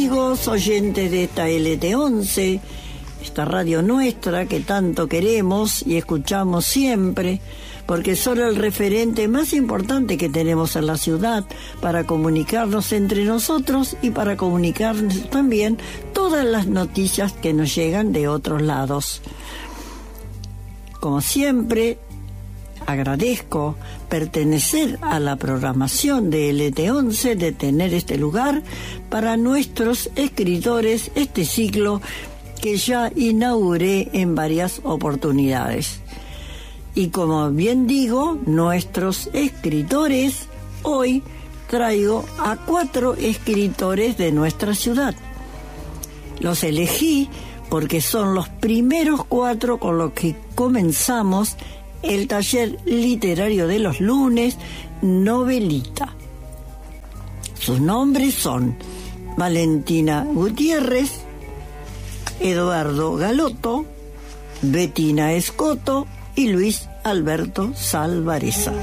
Amigos oyentes de esta LT11, esta radio nuestra que tanto queremos y escuchamos siempre, porque son el referente más importante que tenemos en la ciudad para comunicarnos entre nosotros y para comunicarnos también todas las noticias que nos llegan de otros lados. Como siempre, agradezco pertenecer a la programación de LT11, de tener este lugar para nuestros escritores, este ciclo que ya inauguré en varias oportunidades. Y como bien digo, nuestros escritores, hoy traigo a 4 escritores de nuestra ciudad. Los elegí porque son los primeros 4 con los que comenzamos el taller literario de los lunes, Novelita. Sus nombres son Valentina Gutiérrez, Eduardo Galotto, Bettina Escoto y Luis Alberto Salvareza.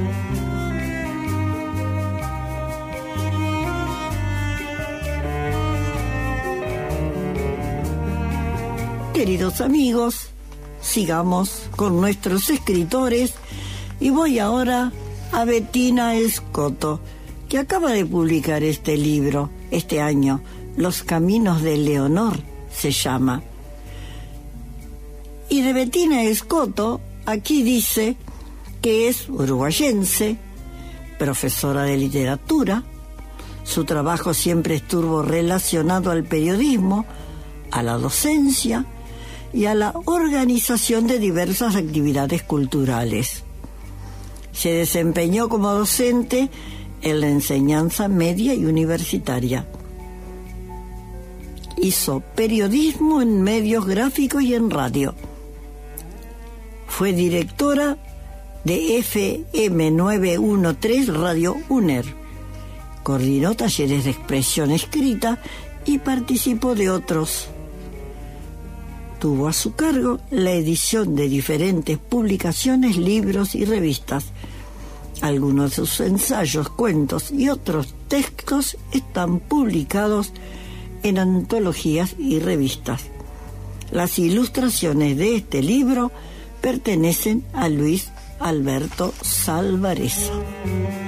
Queridos amigos, sigamos con nuestros escritores y voy ahora a Bettina Escoto, que acaba de publicar este libro este año, Los Caminos de Leonor se llama. Y de Bettina Escoto, aquí dice que es uruguayense, profesora de literatura. Su trabajo siempre estuvo relacionado al periodismo, a la docencia y a la organización de diversas actividades culturales. Se desempeñó como docente en la enseñanza media y universitaria. Hizo periodismo en medios gráficos y en radio. Fue directora de FM 913 Radio UNER. Coordinó talleres de expresión escrita y participó de otros. Tuvo a su cargo la edición de diferentes publicaciones, libros y revistas. Algunos de sus ensayos, cuentos y otros textos están publicados en antologías y revistas. Las ilustraciones de este libro pertenecen a Luis Alberto Salvareza.